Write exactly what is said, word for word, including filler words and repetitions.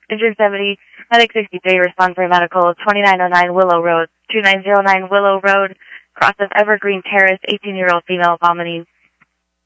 Injured seventy, Medic sixty-three, respond for medical, twenty-nine oh nine Willow Road, two nine zero nine Willow Road, cross of Evergreen Terrace, eighteen-year-old female vomiting.